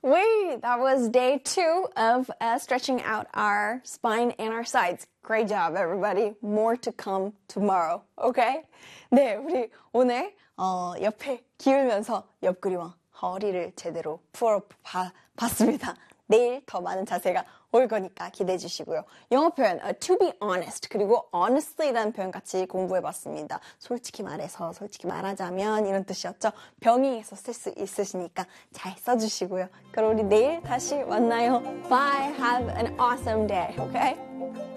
That was day 2 of stretching out our spine and our sides. Great job, everybody. More to come tomorrow. Okay? 네, 우리 오늘 옆에 기울면서 옆구리와 허리를 제대로 풀어봤습니다. 내일 더 많은 자세가 올 거니까 기대해 주시고요. 영어 표현 to be honest 그리고 honestly라는 표현 같이 공부해봤습니다. 솔직히 말하자면 이런 뜻이었죠. 병이 있었을 수 있으시니까 잘 써주시고요. 그럼 우리 내일 다시 만나요. Bye. Have an awesome day. Okay?